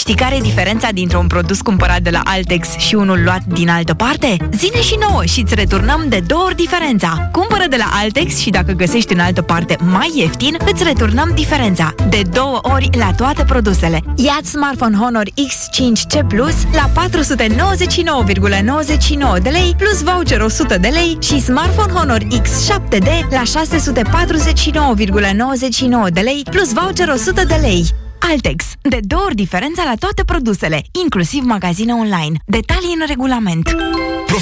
Știi care e diferența dintre un produs cumpărat de la Altex și unul luat din altă parte? Zine și nouă și îți returnăm de 2 ori diferența. Cumpără de la Altex și dacă găsești în altă parte mai ieftin, îți returnăm diferența. De 2 ori la toate produsele. Ia-ți Smartphone Honor X5C Plus la 499,99 de lei plus voucher 100 de lei și Smartphone Honor X7D la 649,99 de lei plus voucher 100 de lei. Altex. De 2 ori diferența la toate produsele, inclusiv magazine online. Detalii în regulament.